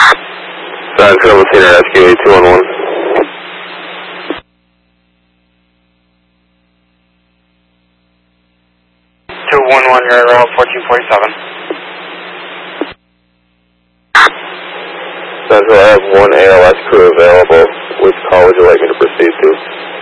San Cruz Senior Rescue 211. 211, you're around 1447. Central, I have one ALS crew available. Which call would you like me to proceed to?